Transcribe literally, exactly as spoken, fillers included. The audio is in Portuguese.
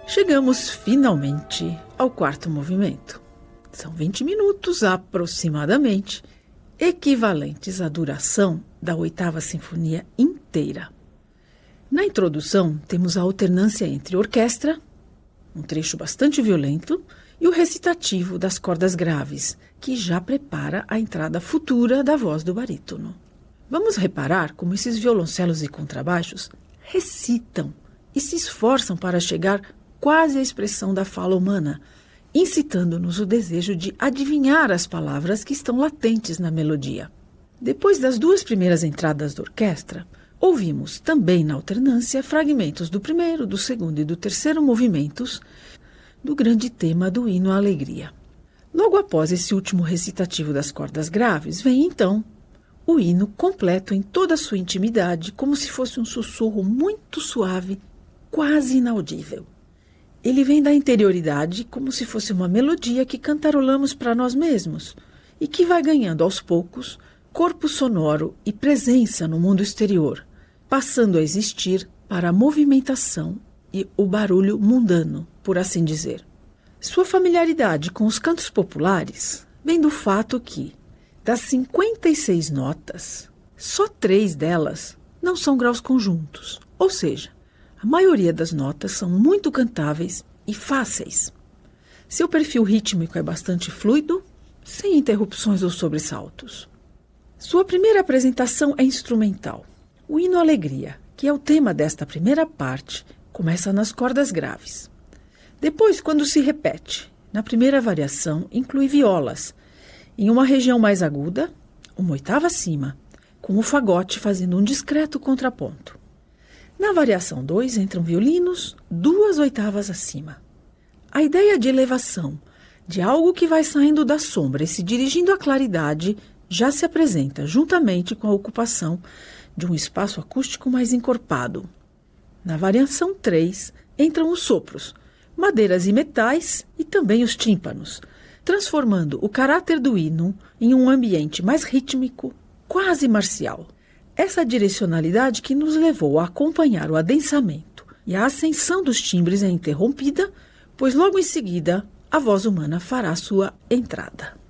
Chegamos finalmente ao quarto movimento. São vinte minutos aproximadamente, equivalentes à duração da oitava sinfonia inteira. Na introdução, temos a alternância entre orquestra, um trecho bastante violento, e o recitativo das cordas graves, que já prepara a entrada futura da voz do barítono. Vamos reparar como esses violoncelos e contrabaixos recitam e se esforçam para chegar quase à expressão da fala humana, incitando-nos o desejo de adivinhar as palavras que estão latentes na melodia. Depois das duas primeiras entradas da orquestra, ouvimos também na alternância fragmentos do primeiro, do segundo e do terceiro movimentos do grande tema do hino à alegria. Logo após esse último recitativo das cordas graves, vem então o hino completo em toda a sua intimidade, como se fosse um sussurro muito suave, quase inaudível. Ele vem da interioridade como se fosse uma melodia que cantarolamos para nós mesmos e que vai ganhando aos poucos corpo sonoro e presença no mundo exterior, passando a existir para a movimentação e o barulho mundano, por assim dizer. Sua familiaridade com os cantos populares vem do fato que, das cinquenta e seis notas, só três delas não são graus conjuntos, ou seja, a maioria das notas são muito cantáveis e fáceis. Seu perfil rítmico é bastante fluido, sem interrupções ou sobressaltos. Sua primeira apresentação é instrumental. O hino Alegria, que é o tema desta primeira parte, começa nas cordas graves. Depois, quando se repete, na primeira variação, inclui violas, em uma região mais aguda, uma oitava acima, com o fagote fazendo um discreto contraponto. Na variação dois, entram violinos, duas oitavas acima. A ideia de elevação, de algo que vai saindo da sombra e se dirigindo à claridade, já se apresenta juntamente com a ocupação de um espaço acústico mais encorpado. Na variação três, entram os sopros, madeiras e metais e também os tímpanos, transformando o caráter do hino em um ambiente mais rítmico, quase marcial. Essa direcionalidade que nos levou a acompanhar o adensamento e a ascensão dos timbres é interrompida, pois logo em seguida a voz humana fará sua entrada.